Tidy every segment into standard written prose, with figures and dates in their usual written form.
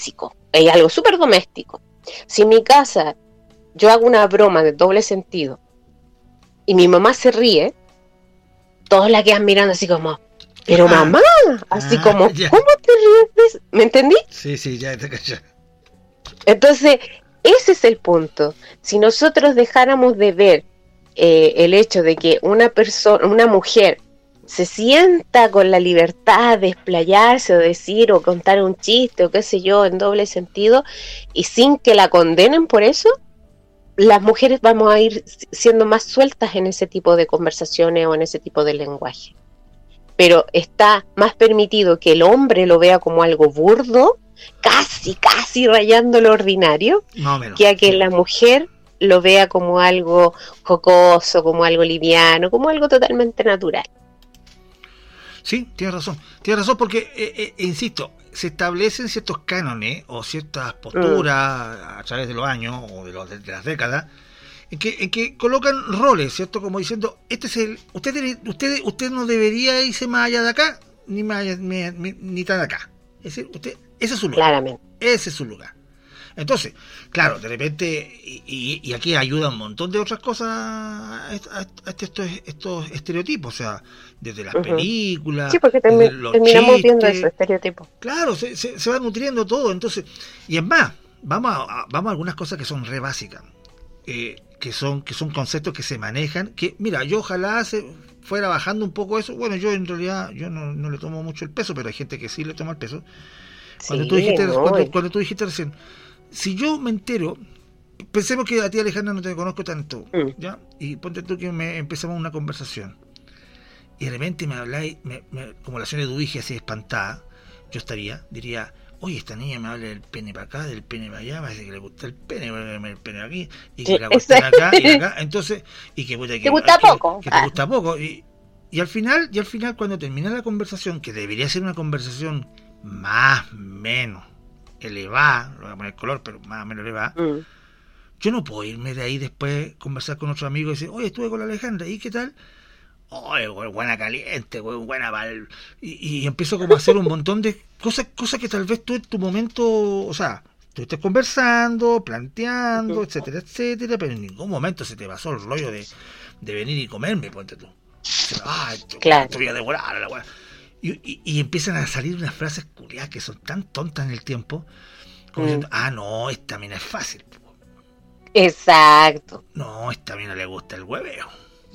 básico, es algo súper doméstico. Si en mi casa yo hago una broma de doble sentido y mi mamá se ríe, todos la quedan mirando así como, pero mamá, así como, ya. ¿cómo te ríes? ¿Me entendí? Sí, ya te caché. Entonces, ese es el punto. Si nosotros dejáramos de ver el hecho de que una mujer se sienta con la libertad de explayarse o decir o contar un chiste o qué sé yo en doble sentido y sin que la condenen por eso, las mujeres vamos a ir siendo más sueltas en ese tipo de conversaciones o en ese tipo de lenguaje. Pero está más permitido que el hombre lo vea como algo burdo, casi rayando lo ordinario, que a que la mujer lo vea como algo jocoso, como algo liviano, como algo totalmente natural. Sí, tienes razón porque, insisto, se establecen ciertos cánones o ciertas posturas a través de los años o de las décadas en que colocan roles, ¿cierto? Como diciendo, este es usted no debería irse más allá de acá ni tan acá. Es decir, ese es su lugar. Claramente. Ese es su lugar. Entonces, claro, de repente, y aquí ayuda un montón de otras cosas a estos estereotipos, o sea, desde las películas, sí, porque terminamos chistes, viendo esos estereotipos. Claro, se va nutriendo todo, entonces, y es más, vamos a algunas cosas que son re básicas, que son conceptos que se manejan, que mira, yo ojalá se fuera bajando un poco eso. Bueno, yo en realidad yo no le tomo mucho el peso, pero hay gente que sí le toma el peso. Cuando tú dijiste recién, si yo me entero, pensemos que a ti, Alejandra, no te conozco tanto, ¿ya? Y ponte tú que empezamos una conversación y de repente me habláis, como la señora Dubige así espantada, yo diría, oye, esta niña me habla del pene para acá, del pene para allá, parece que le gusta el pene aquí, y que le gusta acá y acá, entonces, y que te gusta poco. Que te gusta poco, y al final cuando termina la conversación, que debería ser una conversación más menos elevada, lo voy a poner color, pero más o menos elevada, yo no puedo irme de ahí después, conversar con otro amigo y decir, oye, estuve con la Alejandra, ¿y qué tal? Oye, buena caliente, buena pal... Y empiezo como a hacer un montón de cosas que tal vez tú en tu momento, o sea, tú estés conversando, planteando, etcétera, pero en ningún momento se te pasó el rollo de venir y comerme, ponte tú. Claro. Te voy a devorar a la weá. Y empiezan a salir unas frases culiadas que son tan tontas en el tiempo, como diciendo, no, esta mina es fácil. Exacto. No, esta mina le gusta el hueveo.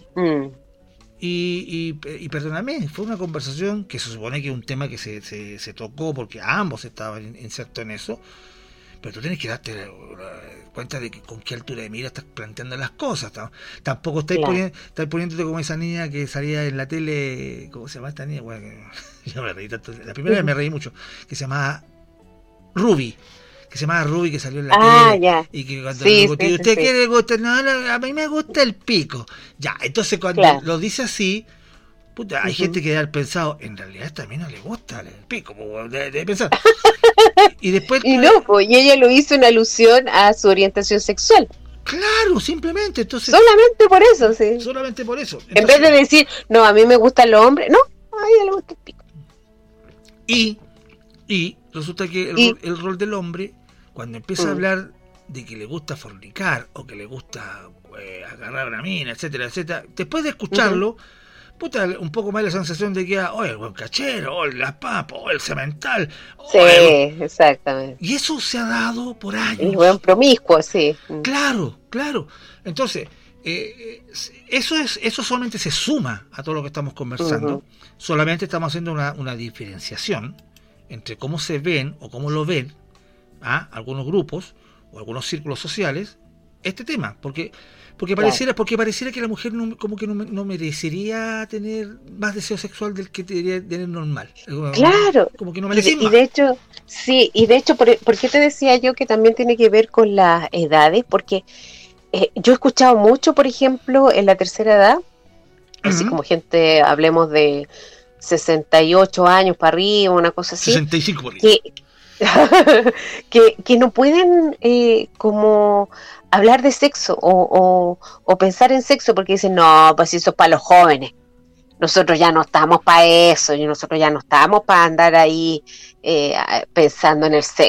Y perdóname, fue una conversación que se supone que es un tema que se tocó porque ambos estaban insertos en eso, pero tú tienes que darte cuenta de que con qué altura de mira estás planteando las cosas. Tampoco estáis poniéndote como esa niña que salía en la tele. ¿Cómo se llama esta niña? Bueno, yo me reí tanto. La primera vez me reí mucho, que se llamaba Ruby. Que salió en la tele. Ya. Y que cuando ¿usted qué le gusta? No, a mí me gusta el pico. Ya, entonces cuando lo dice así, puta, hay gente que ha pensado, en realidad a esta mina le gusta el pico, de pensar. Y después. Y ella lo hizo en alusión a su orientación sexual. Claro, simplemente, entonces. Solamente por eso, sí. Solamente por eso. Entonces, en vez de decir, no, a mí me gustan los hombres, no, a ella le gusta el pico. Y resulta que el rol del hombre, cuando empieza a hablar de que le gusta fornicar o que le gusta agarrar a una mina, etcétera, después de escucharlo, puta, un poco más la sensación de que, oye, el buen cachero, o la papa, o el cemental. Sí, exactamente. Y eso se ha dado por años. El buen promiscuo, sí. Claro. Entonces, eso solamente se suma a todo lo que estamos conversando. Solamente estamos haciendo una diferenciación entre cómo se ven o cómo lo ven algunos grupos o algunos círculos sociales este tema, porque pareciera que la mujer no merecería tener más deseo sexual del que debería tener normal. Claro. Como que no merecemos. Y de hecho, ¿por qué te decía yo que también tiene que ver con las edades? Porque yo he escuchado mucho, por ejemplo, en la tercera edad, así como gente, hablemos de 68 años para arriba, una cosa así. 65 por arriba. Que no pueden como hablar de sexo o pensar en sexo porque dicen, no, pues eso es para los jóvenes, nosotros ya no estamos para eso, y nosotros ya no estamos para andar ahí pensando en el sexo.